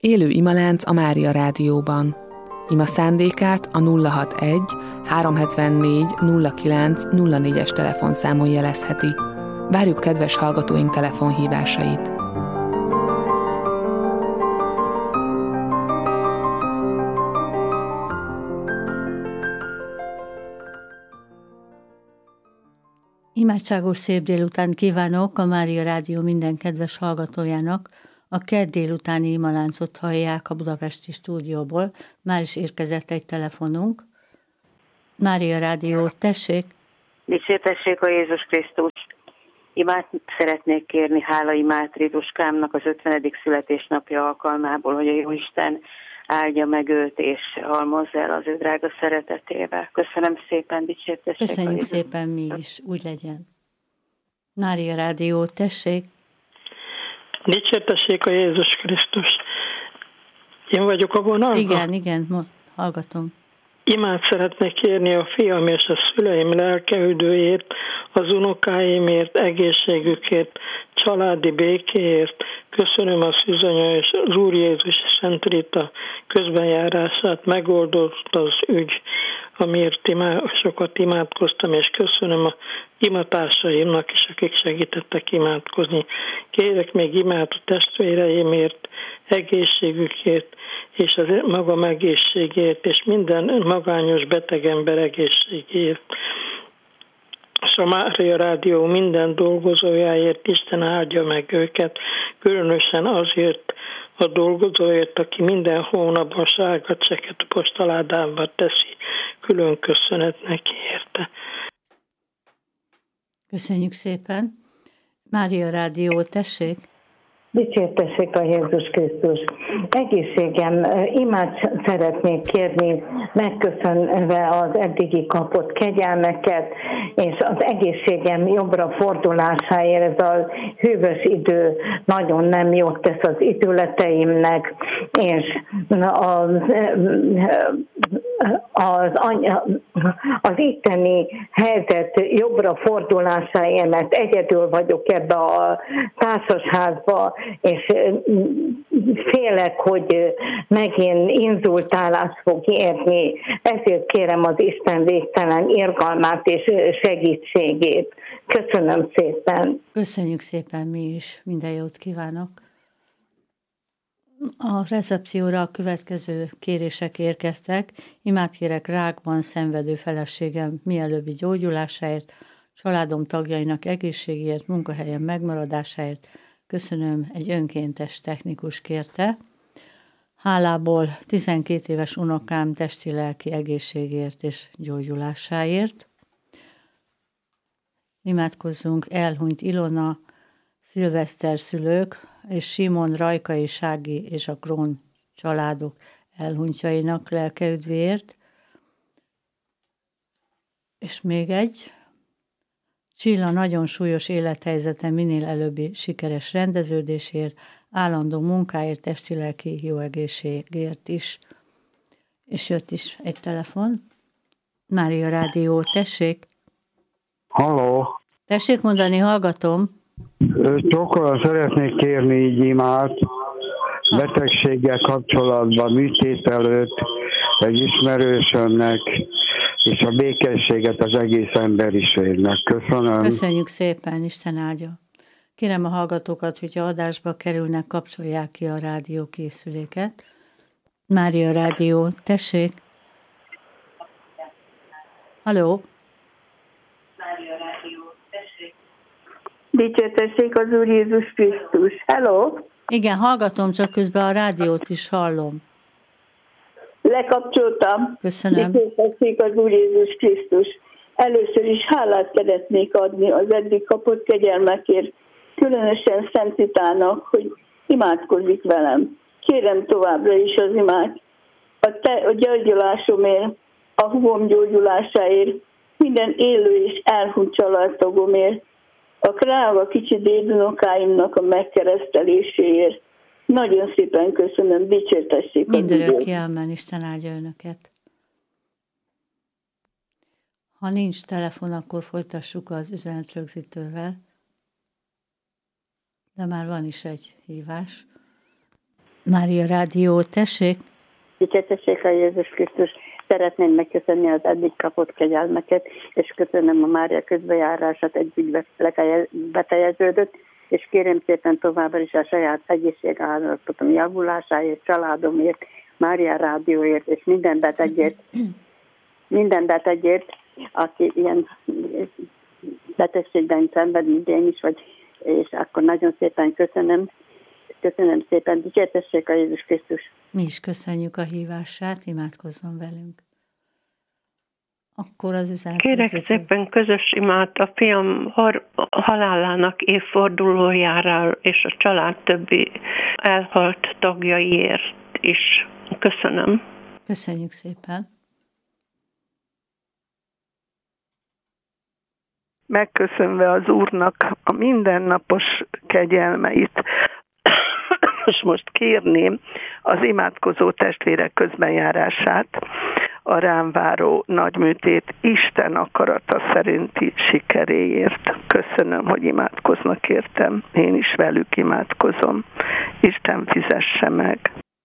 Élő imalánc a Mária Rádióban. Ima szándékát a 061 374 09 04-es telefonszámon jelezheti. Várjuk kedves hallgatóink telefonhívásait. Imádságos szép délután kívánok a Mária Rádió minden kedves hallgatójának. A kedd délutáni imaláncot hallják a budapesti stúdióból. Már is érkezett egy telefonunk. Mária Rádió, tessék! Dicsértessék a Jézus Krisztus! Imát szeretnék kérni hála imád Riduskámnak az 50. születésnapja alkalmából, hogy a Jóisten áldja meg őt és halmozza el az ő drága szeretetével. Köszönöm szépen, dicsértessék. Köszönjük szépen mi is, úgy legyen. Mária Rádió, tessék! Dicsértessék a Jézus Krisztus! Én vagyok a vonalban? Igen, hallgatom. Imát szeretnék kérni a fiam és a szüleim lelkeüdőért, az unokáimért, egészségükért, családi békéért. Köszönöm a Szűzanya és az Úr Jézus Szent Rita közbenjárását, megoldott az ügy, amiért sokat imádkoztam, és köszönöm a imatársaimnak is, akik segítettek imádkozni. Kérek még imát a testvéreimért, egészségükért, és az magam egészségért, és minden magányos beteg ember egészségért. És a Mária Rádió minden dolgozójáért Isten áldja meg őket, különösen azért a dolgozóért, aki minden hónapban sárga csekket a postaládába teszi. Külön köszönet neki érte. Köszönjük szépen. Mária Rádió, tessék! Dicsértessék a Jézus Krisztus! Egészségem, imád szeretnék kérni, megköszönve az eddigi kapott kegyelmeket, és az egészségem jobbra fordulásáért. Ez a hűvös idő nagyon nem jót tesz az időleteimnek, és az itteni helyzet jobbra fordulásáért, mert egyedül vagyok ebbe a társasházba, és félek, hogy megint inzultálás fog érni. Ezért kérem az Isten végtelen irgalmát és segítségét. Köszönöm szépen. Köszönjük szépen mi is. Minden jót kívánok. A recepcióra a következő kérések érkeztek. Imát kérek rákban szenvedő feleségem mielőbbi gyógyulásáért, családom tagjainak egészségéért, munkahelyem megmaradásáért. Köszönöm, egy önkéntes technikus kérte. Hálából 12 éves unokám testi-lelki egészségért és gyógyulásáért. Imádkozzunk elhunyt Ilona, Szilveszter szülők, és Simon, Rajkai, Sági és a Krón családok elhunytjainak lelkeüdvéért. És még egy, Csilla nagyon súlyos élethelyzete minél előbbi sikeres rendeződésért, állandó munkáért, testi-lelki jó egészségért is. És jött is egy telefon. Mária Rádió, tessék! Halló! Tessék mondani, hallgatom. Sokkal szeretnék kérni így imát betegséggel kapcsolatban, műtét előtt egy ismerősömnek, és a békességet az egész emberiségnek. Köszönöm. Köszönjük szépen, Isten áldja. Kérem a hallgatókat, hogyha adásba kerülnek, kapcsolják ki a rádiókészüléket. Mária Rádió, tessék. Halló? Mária Rádió, tessék. Dicsértessék az Úr Jézus Krisztus. Hello? Igen, hallgatom, csak közben a rádiót is hallom. Lekapcsoltam. Köszönöm. Dicsértessék az Úr Jézus Krisztus. Először is hálát szeretnék adni az eddig kapott kegyelmekért, különösen Szent Ritának, hogy imádkozik velem. Kérem továbbra is az imát. A gyógyulásomért, a húgom gyógyulásáért, minden élő és elhunyt családtagomért, a Kráva kicsi dédunokáimnak a megkereszteléséért. Nagyon szépen köszönöm, dicsértessék az Mindörökké amen, Isten áldja önöket. Ha nincs telefon, akkor folytassuk az üzenetrögzítővel. De már van is egy hívás. Mária Rádió, tessék! Dicsértessék a Jézus Krisztus! Szeretném megköszönni az eddig kapott kegyelmeket, és köszönöm a Mária közbejárását, együtt befejeződött, és kérem szépen továbbra is a saját egészségállapotom javulásáért, családomért, Mária Rádióért, és minden betegért, aki ilyen betegségben szenved, mint én is, és akkor nagyon szépen köszönöm szépen, dicsértessék a Jézus Krisztus. Mi is köszönjük a hívását, imádkozzon velünk. Akkor az üzenet. Kérek szépen közös imát a fiam halálának évfordulójára és a család többi elhalt tagjaiért is. Köszönöm. Köszönjük szépen. Megköszönve az Úrnak a mindennapos kegyelmeit, és most kérném az imádkozó testvérek közbenjárását, a rám váró nagyműtét Isten akarata szerinti sikeréért. Köszönöm, hogy imádkoznak értem. Én is velük imádkozom. Isten fizesse meg.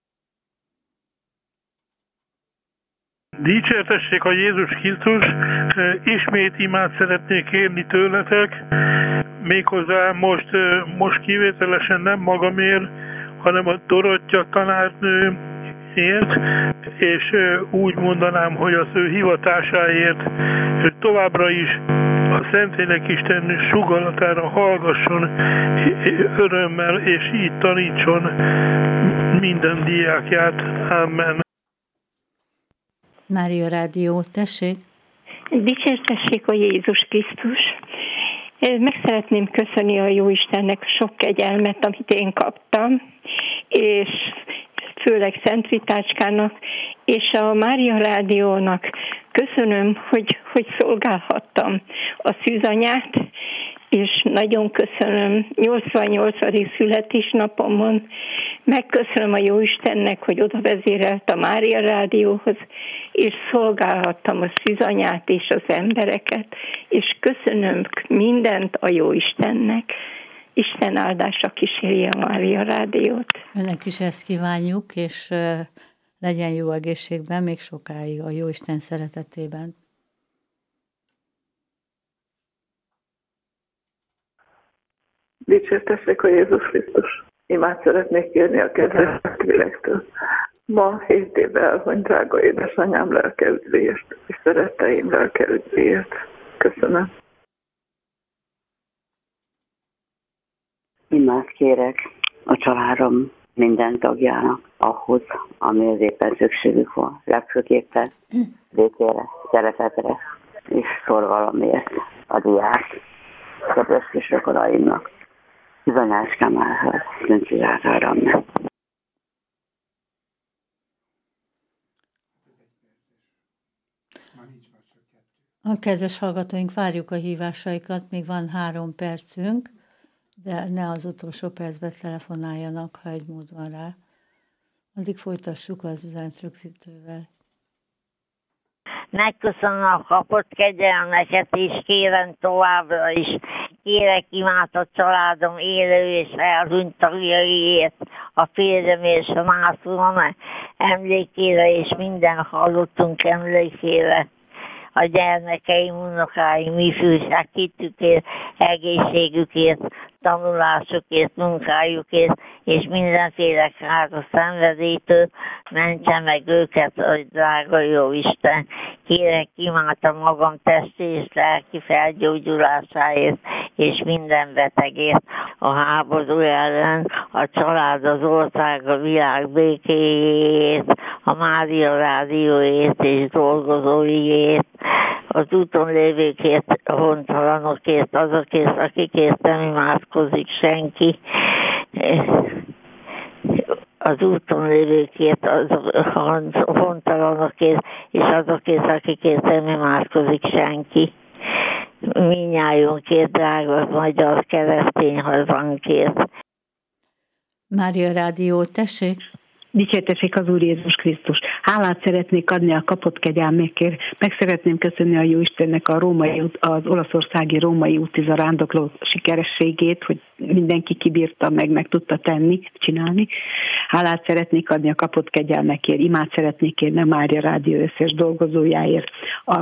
Dicsértessék a Jézus Krisztus, ismét imát szeretnék kérni tőletek, méghozzá most kivételesen nem magamért, hanem a Dorottya tanárnőért, és úgy mondanám, hogy az ő hivatásáért, hogy továbbra is a Szentlélek Isten sugallatatára hallgasson örömmel, és így tanítson minden diákját. Amen. Mária Rádió, tessék! Dicsértessék a Jézus Krisztus! Meg szeretném köszönni a Jóistennek sok kegyelmet, amit én kaptam, és főleg Szent Vitácskának, és a Mária Rádiónak köszönöm, hogy szolgálhattam a szűzanyát, és nagyon köszönöm 88. születésnapomon, megköszönöm a Jóistennek, hogy oda vezérelt a Mária Rádióhoz, és szolgálhattam a szűzanyát és az embereket, és köszönöm mindent a Jóistennek. Isten áldása kísérje a Mária Rádiót. Önnek is ezt kívánjuk, és legyen jó egészségben még sokáig a Jóisten szeretetében. Dicsértessék a Jézus Krisztus! Imát szeretnék kérni a kedves testvérektől. Ma 7 éve elhunyt drága édesanyám lelkeüdvéért, és szeretteim lelkeüdvéért. Köszönöm. Imát kérek a családom minden tagjának ahhoz, amihez éppen szükségük van. Legfőképpen békére, szeretetre és szorgalomért a diák kedves kis rokonaimnak. Bizonyáskám állhat, szentszízátáram meg. A kedves hallgatóink, várjuk a hívásaikat, még van 3 percünk, de ne az utolsó percben telefonáljanak, ha egy mód van rá. Addig folytassuk az üzenet rögzítővel. Megköszönöm a kapott kegyelmeket, és kérem továbbra is. Kérek imát a családom élő és elhunyt tagjaiért, a férjem és a nászulom emlékére, és minden hallottunk emlékére. A gyermekeim, unokáim, ifjúság hitükért, egészségükért, tanulásukért, munkájukért, és mindenféle káros szenvedélytől mentse meg őket, a drága jó Isten. Kérek imát a magam testi és lelki felgyógyulásáért, és minden betegért, a háború ellen, a család, az ország, a világ békéjét, a Mária Rádióért és dolgozóiért, az úton lévőkért, a hontalanokért, azokért, akikért nem imádkozik senki, az úton lévőkért, a hontalanokért, és azokért, akikért nem imádkozik senki. Mindnyájunkért, drága magyar keresztény hazánkért. Mária Rádió, tessék! Dicsértessék az Úr Jézus Krisztus. Hálát szeretnék adni a kapott kegyelmekért. Meg szeretném köszönni a Jóistennek az olaszországi római útizarándokló sikerességét, hogy mindenki kibírta meg tudta csinálni. Hálát szeretnék adni a kapott kegyelmekért, imát szeretnék kérni a Mária Rádió összes dolgozójáért, a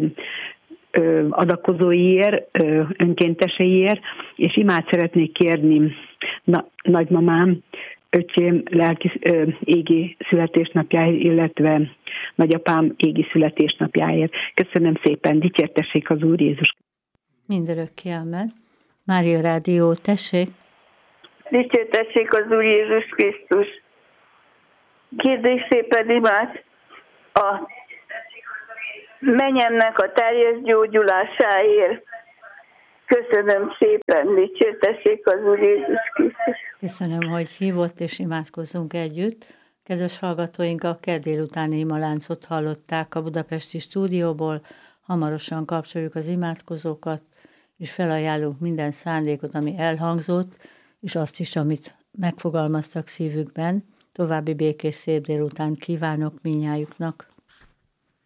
adakozóiért, önkénteseiért, és imát szeretnék kérni nagymamám, öcsém lelki égi születésnapjáért, illetve nagyapám égi születésnapjáért. Köszönöm szépen, dicsértessék az Úr Jézus. Mindörökké amen. Mária Rádió, tessék! Dicsértessék az Úr Jézus Krisztus. Kérdés szépen imát a menyemnek a teljes gyógyulásáért. Köszönöm szépen, dicsértessék az Úr Jézus Krisztus. Köszönöm, hogy hívott, és imádkozzunk együtt. Kedves hallgatóink, a kedd délutáni imaláncot hallották a budapesti stúdióból. Hamarosan kapcsoljuk az imádkozókat, és felajánlunk minden szándékot, ami elhangzott, és azt is, amit megfogalmaztak szívükben. További békés szép délután kívánok mindnyájuknak.